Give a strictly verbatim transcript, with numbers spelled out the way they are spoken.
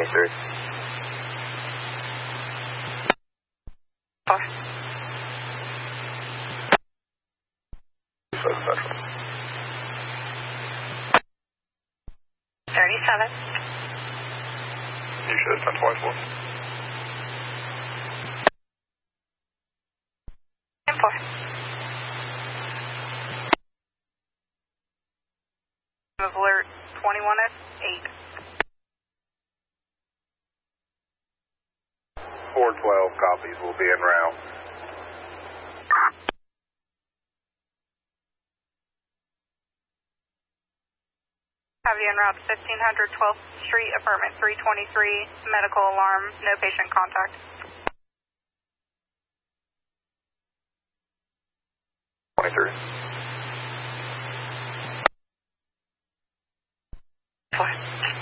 twenty-three. Four. Seven Central. thirty-seven. You should, ten twenty-four. ten four. Of alert twenty-one at eight. four twelve copies, will be en route. Have you en route to fifteen hundred twelfth Street, apartment three twenty-three, medical alarm, no patient contact. twenty-three. Four.